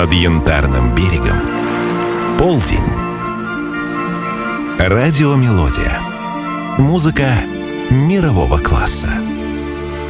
над Янтарным берегом. Полдень. Радиомелодия. Музыка мирового класса.